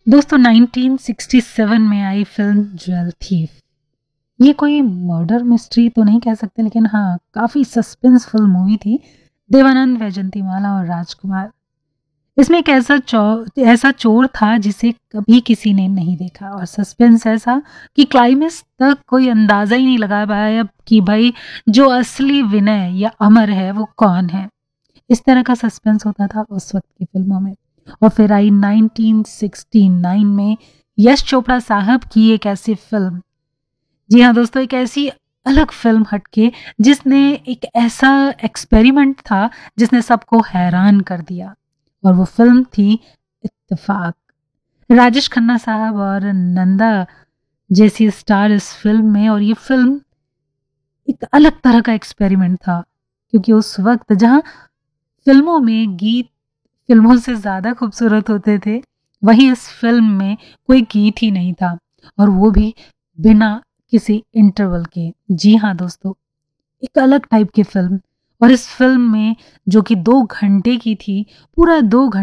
दोस्तों 1967 में आई film jewel thief. ये कोई मर्डर मिस्ट्री तो नहीं कह सकते, लेकिन हाँ काफी सस्पेंसफुल मूवी थी। देवानंद, वैजंतीमाला और राजकुमार। इसमें एक ऐसा चोर था जिसे कभी किसी ने नहीं देखा, और सस्पेंस ऐसा कि क्लाइमेक्स तक कोई अंदाजा ही नहीं लगा पाया कि भाई जो असली विनय या अमर है वो कौन है। इस तरह का सस्पेंस होता था उस वक्त की फिल्मों में। और फिर आई 1969 में यश चोपड़ा साहब की एक ऐसी फिल्म, जी हाँ दोस्तों, एक ऐसी अलग फिल्म हटके, जिसने एक ऐसा एक्सपेरिमेंट था जिसने सबको हैरान कर दिया। और वो फिल्म थी इत्तेफाक। राजेश खन्ना साहब और नंदा जैसी स्टार इस फिल्म में। और ये फिल्म एक अलग तरह का एक्सपेरिमेंट था, क्योंकि उस वक्त जहाँ फिल्मों में गीत फिल्मों से ज़्यादा खूबसूरत होते थे, वहीं इस फिल्म में कोई गीत ही नहीं था, और वो भी बिना किसी इंटरवल के। जी हाँ दोस्तों, एक अलग टाइप की फिल्म। और इस फिल्म में, जो कि 2 घंटे की थी, पूरा 2 घंटे